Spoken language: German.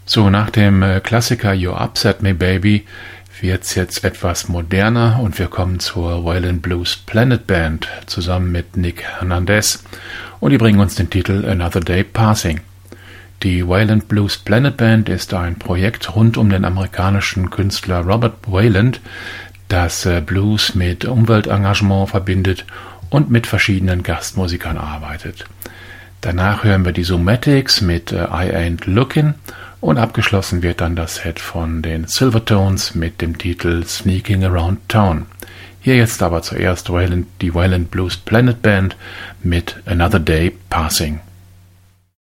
So, nach dem Klassiker You Upset Me Baby wird's jetzt etwas moderner und wir kommen zur Waylon Blues Planet Band zusammen mit Nick Hernandez und die bringen uns den Titel Another Day Passing. Die Waylon Blues Planet Band ist ein Projekt rund um den amerikanischen Künstler Robert Wayland, das Blues mit Umweltengagement verbindet und mit verschiedenen Gastmusikern arbeitet. Danach hören wir die Somatics mit I Ain't Lookin' und abgeschlossen wird dann das Set von den Silvertones mit dem Titel Sneaking Around Town. Hier jetzt aber zuerst die Waylon Blues Planet Band mit Another Day Passing.